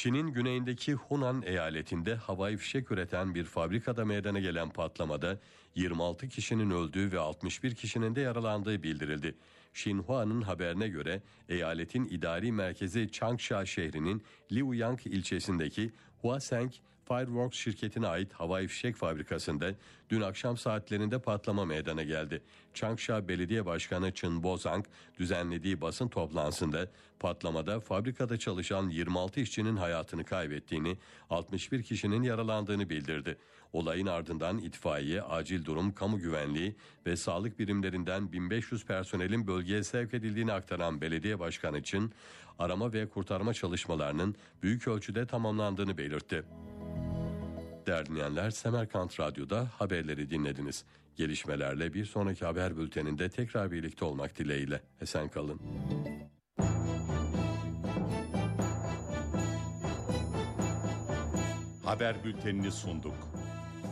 Çin'in güneyindeki Hunan eyaletinde havai fişek üreten bir fabrikada meydana gelen patlamada 26 kişinin öldüğü ve 61 kişinin de yaralandığı bildirildi. Xinhua'nın haberine göre eyaletin idari merkezi Changsha şehrinin Liuyang ilçesindeki Huaseng Fireworks şirketine ait havai fişek fabrikasında dün akşam saatlerinde patlama meydana geldi. Changsha Belediye Başkanı Chen Bozang düzenlediği basın toplantısında patlamada fabrikada çalışan 26 işçinin hayatını kaybettiğini, 61 kişinin yaralandığını bildirdi. Olayın ardından itfaiye, acil durum, kamu güvenliği ve sağlık birimlerinden 1500 personelin bölgeye sevk edildiğini aktaran belediye başkanı için arama ve kurtarma çalışmalarının büyük ölçüde tamamlandığını belirtti. Değerli dinleyenler, Semerkant Radyo'da haberleri dinlediniz. Gelişmelerle bir sonraki haber bülteninde tekrar birlikte olmak dileğiyle. Esen kalın. Haber bültenini sunduk.